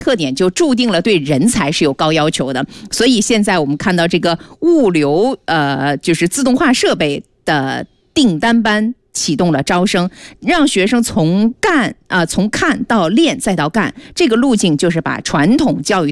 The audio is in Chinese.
特点就注定了对人才是有高要求的，所以现在我们看到这个物流就是自动化设备的订单班启动了招生，让学生从看到练再到干，这个路径就是把传统教育